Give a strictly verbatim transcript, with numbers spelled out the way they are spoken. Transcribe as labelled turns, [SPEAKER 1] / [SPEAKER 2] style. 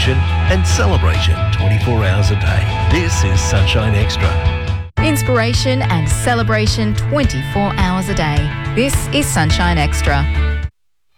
[SPEAKER 1] inspiration and celebration twenty-four hours a day. This is Sunshine Extra.
[SPEAKER 2] Inspiration and celebration twenty-four hours a day. This is Sunshine Extra.